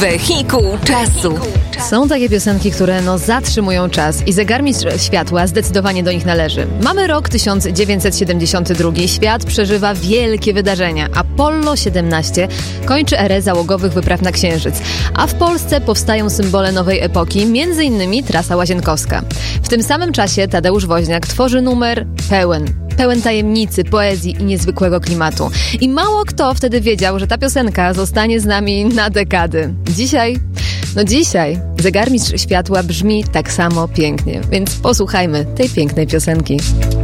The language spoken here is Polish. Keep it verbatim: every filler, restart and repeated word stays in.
Wehikuł czasu. Są takie piosenki, które no zatrzymują czas i Zegarmistrz Światła zdecydowanie do nich należy. Mamy rok tysiąc dziewięćset siedemdziesiąty drugi. Świat przeżywa wielkie wydarzenia. Apollo siedemnaście kończy erę załogowych wypraw na Księżyc, a w Polsce powstają symbole nowej epoki, między innymi trasa łazienkowska. W tym samym czasie Tadeusz Woźniak tworzy numer pełen. Pełen tajemnicy, poezji i niezwykłego klimatu. I mało kto wtedy wiedział, że ta piosenka zostanie z nami na dekady. Dzisiaj, no dzisiaj, Zegarmistrz Światła brzmi tak samo pięknie, więc posłuchajmy tej pięknej piosenki.